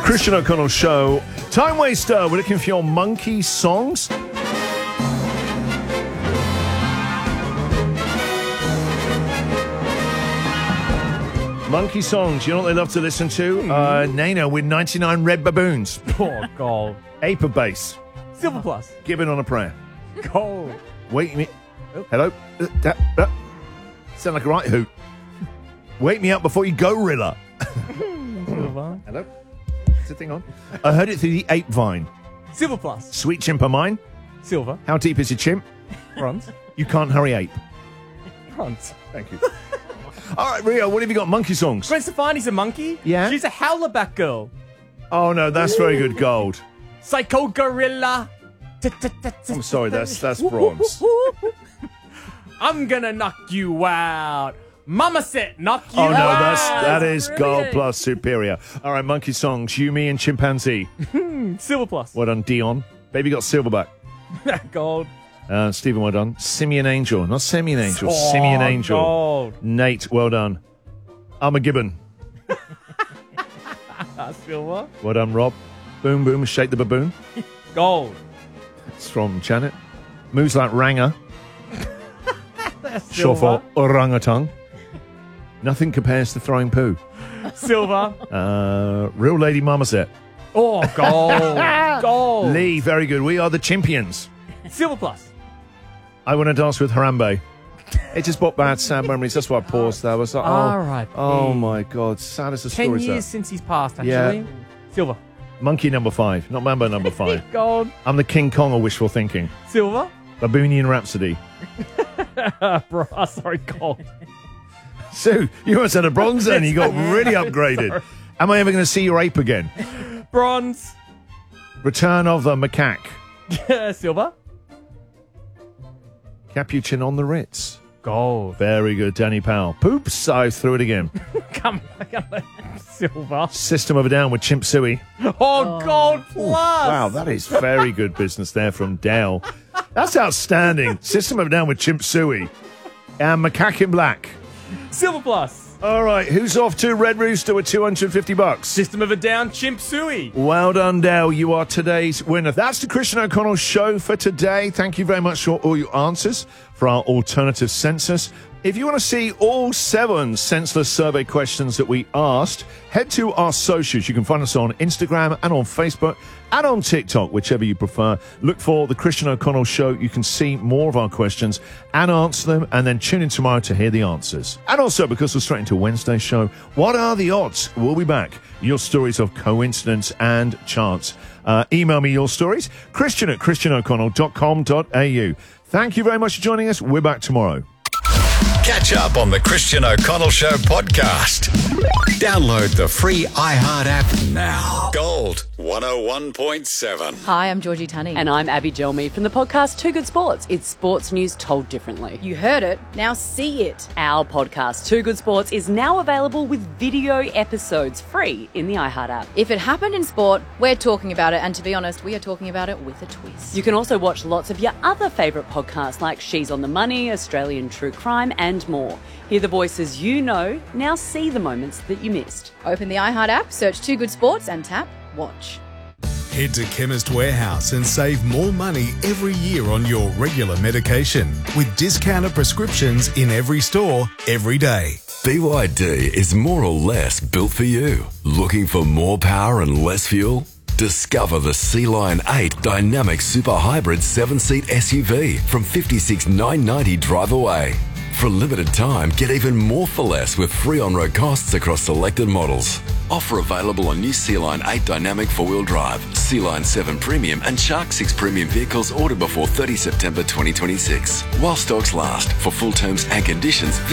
Christian O'Connell Show. Time Waster, we're looking for your monkey songs. Monkey songs, you know what they love to listen to? Nano with 99 Red Baboons. Oh, gold. Ape of Bass. Silver Plus. Given on a Prayer. Gold. Wake me. Hello? Sound like a right hoot. Wake me up before you go, Rilla. Silver. Hello? Is the thing on? I heard it through the ape vine. Silver Plus. Sweet chimp of mine. Silver. How deep is your chimp? Bronze. You can't hurry ape. Bronze. Thank you. All right, Rio, what have you got? Monkey songs? Gwen Stefani's a monkey. Yeah? She's a howlerback girl. Oh, no, that's very good. Gold. Psycho gorilla. I'm sorry, that's bronze. I'm gonna knock you out. Mama said knock you Oh, no, out. that is gold Brilliant. plus superior. All right, monkey songs. You, me, and chimpanzee. Silver Plus. Well done, Dion. Baby got silverback. Gold. Stephen, well done. Simeon Angel. Not Simeon Angel. Oh, Simeon Angel. gold. Nate, well done. I'm a gibbon. Silver. Well done, Rob. Boom, boom, shake the baboon. Gold. It's from Janet. Moves like Ranger. Short Silver. for orangutan. Nothing compares to throwing poo. Silver. Real Lady Marmoset. Oh, gold. Gold. Lee, very good. We are the champions. Silver Plus. I want to dance with Harambe. It just brought bad sad memories. That's why I paused there. I was like, R.I.P.. oh my God. Sad as the 10 story. years since he's passed, actually. Yeah. Silver. Monkey number 5, not Mambo number 5. Gold. I'm the King Kong of wishful thinking. Silver. Baboonian Rhapsody. Bro, sorry, gold. Sue, you almost had a bronze then. You got really upgraded. Sorry. Am I ever going to see your ape again? Bronze. Return of the macaque. Silver. Capuchin on the Ritz. Gold. Very good, Danny Powell. Poops, I threw it again. Come on. Silver. System of a Down with Chimp Suey. Oh, gold plus. Wow, that is very good business there from Dale. That's outstanding. System of a Down with Chimp Suey. And Macaque in Black. Silver plus. All right, who's off to Red Rooster with $250? System of a Down, Chimp Suey. Well done, Dale. You are today's winner. That's the Christian O'Connell Show for today. Thank you very much for all your answers for our alternative census. If you want to see all 7 senseless survey questions that we asked, head to our socials. You can find us on Instagram and on Facebook and on TikTok, whichever you prefer. Look for the Christian O'Connell Show. You can see more of our questions and answer them, and then tune in tomorrow to hear the answers. And also, because we're straight into Wednesday's show, what are the odds? We'll be back. Your stories of coincidence and chance. Email me your stories, christian@christianoconnell.com.au. Thank you very much for joining us. We're back tomorrow. Catch up on the Christian O'Connell Show podcast. Download the free iHeart app now. Gold 101.7. Hi, I'm Georgie Tunney. And I'm Abby Gelmy from the podcast Too Good Sports. It's sports news told differently. You heard it, now see it. Our podcast Too Good Sports is now available with video episodes free in the iHeart app. If it happened in sport, we're talking about it, and to be honest, we are talking about it with a twist. You can also watch lots of your other favourite podcasts like She's on the Money, Australian True Crime, and more. Hear the voices you know, now see the moments that you missed. Open the iHeart app, search Too Good Sports, and tap Watch. Head to Chemist Warehouse and save more money every year on your regular medication with discounted prescriptions in every store, every day. BYD is more or less built for you. Looking for more power and less fuel? Discover the Sea-Line 8 Dynamic Super Hybrid 7-seat SUV from $56,990 drive away. For a limited time, get even more for less with free on-road costs across selected models. Offer available on new Sea-Line 8 Dynamic 4-wheel drive, Sea-Line 7 Premium and Shark 6 Premium vehicles ordered before 30 September 2026. While stocks last. For full terms and conditions,